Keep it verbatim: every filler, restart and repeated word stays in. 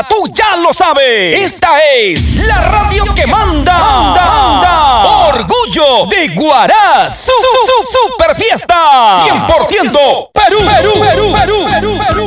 ahora tú ya lo sabes. Esta es la radio que manda. Manda, manda. Orgullo de Huaraz. Su, su, su, super fiesta. cien por ciento Perú, Perú, Perú, Perú.